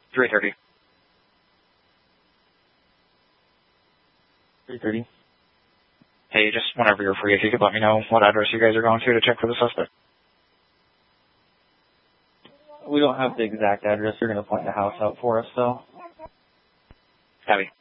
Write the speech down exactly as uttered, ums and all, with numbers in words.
three thirty. three thirty. Hey, just whenever you're free, if you could let me know what address you guys are going to to check for the suspect. We don't have the exact address. You're going to point the house out for us, though. Abby.